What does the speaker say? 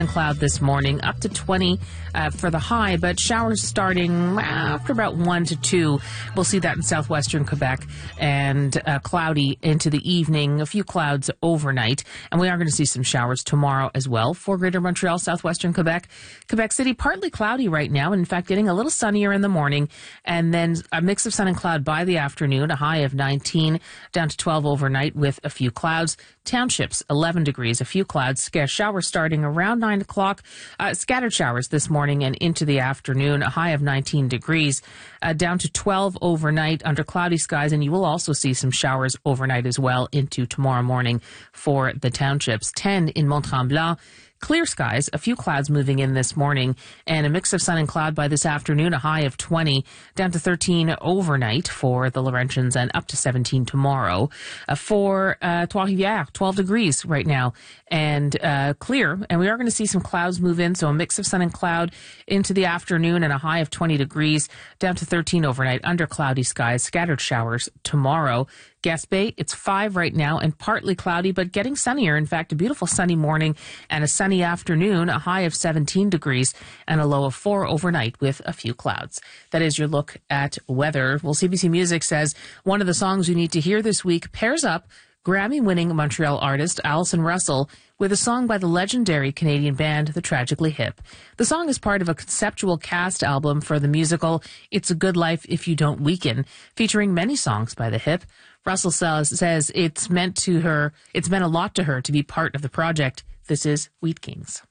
Cloud this morning, up to 20 for the high, but showers starting after about 1 to 2. We'll see that in southwestern Quebec, and cloudy into the evening, a few clouds overnight, and we are going to see some showers tomorrow as well for Greater Montreal, southwestern Quebec. Quebec City, partly cloudy right now, in fact, getting a little sunnier in the morning, and then a mix of sun and cloud by the afternoon, a high of 19, down to 12 overnight with a few clouds. Townships, 11 degrees, a few clouds, showers starting around 9 o'clock, scattered showers this morning and into the afternoon, a high of 19 degrees, down to 12 overnight under cloudy skies, and you will also see some showers overnight as well into tomorrow morning for the townships. 10 in Mont-Tremblant. Clear skies, a few clouds moving in this morning, and a mix of sun and cloud by this afternoon, a high of 20, down to 13 overnight for the Laurentians, and up to 17 tomorrow. For Trois-Rivières, 12 degrees right now, and clear, and we are going to see some clouds move in, so a mix of sun and cloud into the afternoon, and a high of 20 degrees, down to 13 overnight under cloudy skies, scattered showers tomorrow. Gaspé, it's 5 right now and partly cloudy, but getting sunnier. In fact, a beautiful sunny morning and a sunny afternoon, a high of 17 degrees and a low of 4 overnight with a few clouds. That is your look at weather. Well, CBC Music says one of the songs you need to hear this week pairs up Grammy-winning Montreal artist Alison Russell with a song by the legendary Canadian band The Tragically Hip. The song is part of a conceptual cast album for the musical It's a Good Life If You Don't Weaken, featuring many songs by the Hip. Russell says it's meant a lot to her to be part of the project. This is Wheat Kings.